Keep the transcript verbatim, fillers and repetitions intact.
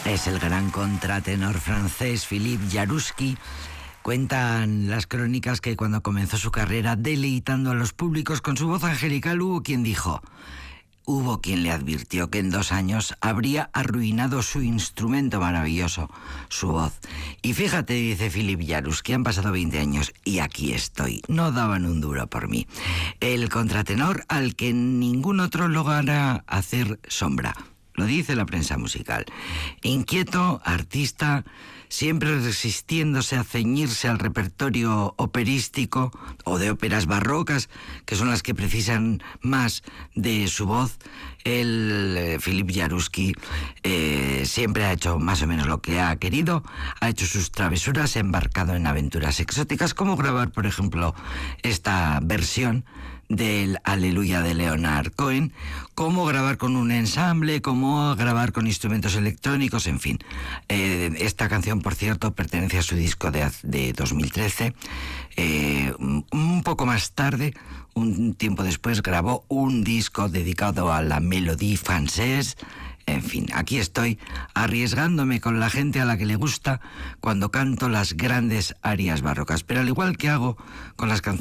Es el gran contratenor francés Philippe Jaroussky. Cuentan las crónicas que cuando comenzó su carrera deleitando a los públicos con su voz angelical, hubo quien dijo, hubo quien le advirtió que en dos años habría arruinado su instrumento maravilloso, su voz. Y fíjate, dice Philippe Jaroussky, han pasado veinte años y aquí estoy. No daban un duro por mí. El contratenor al que ningún otro logrará hacer sombra. Lo dice la prensa musical. Inquieto, artista, siempre resistiéndose a ceñirse al repertorio operístico o de óperas barrocas, que son las que precisan más de su voz. El eh, Philippe Jaroussky eh, siempre ha hecho más o menos lo que ha querido, ha hecho sus travesuras, se ha embarcado en aventuras exóticas, como grabar, por ejemplo, esta versión del Aleluya de Leonard Cohen, cómo grabar con un ensamble, cómo grabar con instrumentos electrónicos, en fin. Eh, esta canción, por cierto, pertenece a su disco de, de dos mil trece. Eh, un poco más tarde, un tiempo después, grabó un disco dedicado a la Mélodie Française. En fin, aquí estoy arriesgándome con la gente a la que le gusta cuando canto las grandes arias barrocas. Pero al igual que hago con las canciones